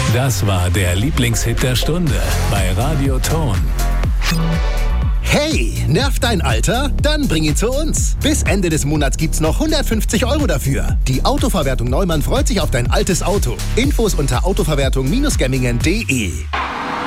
Das war der Lieblingshit der Stunde bei Radio Ton. Hey, nervt dein Alter? Dann bring ihn zu uns. Bis Ende des Monats gibt's noch 150 € dafür. Die Autoverwertung Neumann freut sich auf dein altes Auto. Infos unter autoverwertung-gemmingen.de.